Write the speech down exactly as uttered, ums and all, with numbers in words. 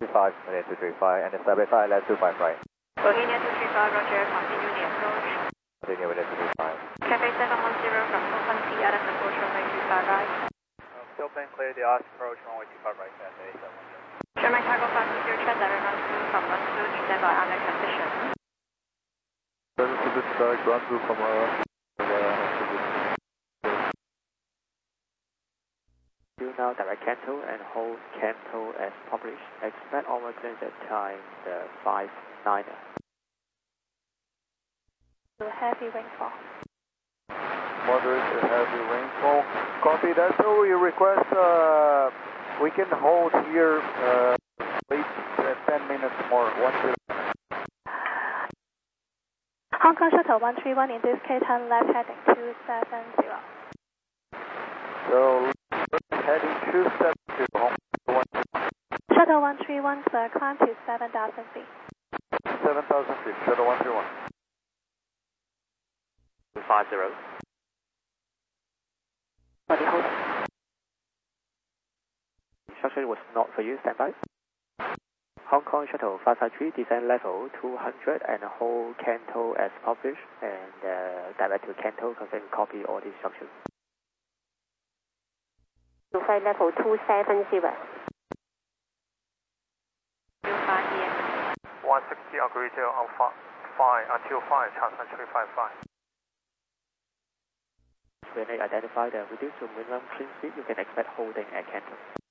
two five, India two three five, and establish I L S two five right. India two three five, Roger, continue the approach. Continue with two three five. Cafe seven one zero from Open Sea, L S approach runway two five right. Um, still plan clear the I L S approach runway two five right, Cafe seven one zero. German cargo five two zero, check direct run through from one two, stand by under transition. This is a direct run through from uh, Do now direct Canto and hold Canto as published. Expect onward clearance at time the five niner. Heavy rainfall. Moderate to heavy rainfall. Copy that. So we request uh, we can hold here uh, wait uh, ten minutes more. One zero. Hong Kong Shuttle one three one, in this case turn left heading two seven zero. So heading two seven zero. Hong Kong one three one. Shuttle one three one, clear climb to seven thousand feet. seven thousand feet. Shuttle one three one. five zero. Body hold. Instruction was not for you, stand by. Hong Kong Shuttle five five three, descend level two hundred and hold Canto as published and uh, direct to Canto, confirm copy all the instructions. To flight level two seven zero. one sixty agree to on five until five, transfer three five five. When they identify the reduced to minimum clean speed, you can expect holding at Canto.